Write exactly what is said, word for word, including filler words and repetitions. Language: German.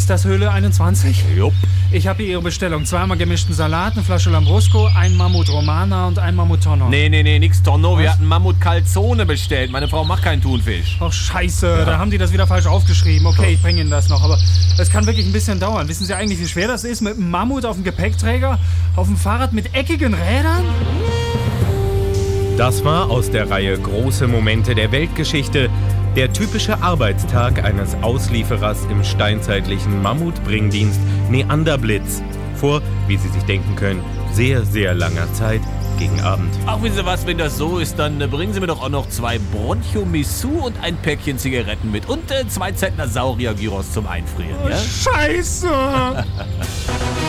Ist das Höhle einundzwanzig? Jupp. Ich habe hier Ihre Bestellung. Zweimal gemischten Salat, eine Flasche Lambrusco, ein Mammut Romana und ein Mammut Tonno. Nee, nee, nee, nix Tonno. Wir hatten Mammut Calzone bestellt. Meine Frau macht keinen Thunfisch. Ach, scheiße. Ja. Da haben die das wieder falsch aufgeschrieben. Okay, ich bringe Ihnen das noch. Aber es kann wirklich ein bisschen dauern. Wissen Sie eigentlich, wie schwer das ist mit einem Mammut auf dem Gepäckträger? Auf dem Fahrrad mit eckigen Rädern? Das war aus der Reihe Große Momente der Weltgeschichte der typische Arbeitstag eines Auslieferers im steinzeitlichen Mammutbringdienst Neanderblitz. Vor, wie Sie sich denken können, sehr, sehr langer Zeit gegen Abend. Ach, wissen Sie was, wenn das so ist, dann äh, bringen Sie mir doch auch noch zwei Bronchomissou und ein Päckchen Zigaretten mit und äh, zwei Zentner Saurier-Gyros zum Einfrieren, Oh, ja? Scheiße!